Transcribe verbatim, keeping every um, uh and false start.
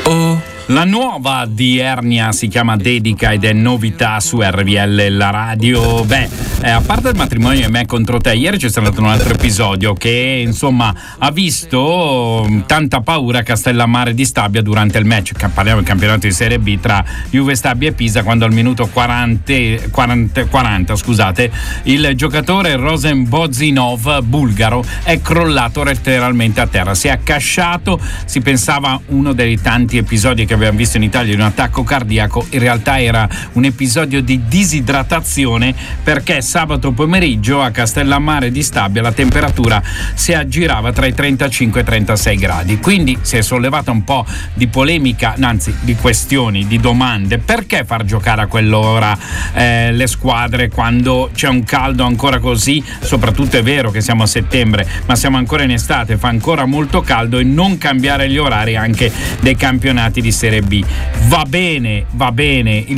La nuova di Ernia si chiama Dedica ed è novità su R V L, la radio. Beh, eh, a parte il matrimonio di me contro te, ieri c'è stato un altro episodio che insomma ha visto tanta paura a Castellammare di Stabia durante il match. Parliamo del campionato di Serie B tra Juve Stabia e Pisa, quando al minuto quaranta, quaranta, quaranta scusate, il giocatore Rosen Bozinov, bulgaro, è crollato letteralmente a terra. Si è accasciato, si pensava uno dei tanti episodi che abbiamo visto in Italia di un attacco cardiaco. In realtà era un episodio di disidratazione, perché sabato pomeriggio a Castellammare di Stabia la temperatura si aggirava tra i trentacinque e i trentasei gradi, quindi si è sollevata un po' di polemica, anzi di questioni, di domande: perché far giocare a quell'ora eh, le squadre quando c'è un caldo ancora così? Soprattutto è vero che siamo a settembre, ma siamo ancora in estate, fa ancora molto caldo, e non cambiare gli orari anche dei campionati di Serie B. Va bene, va bene.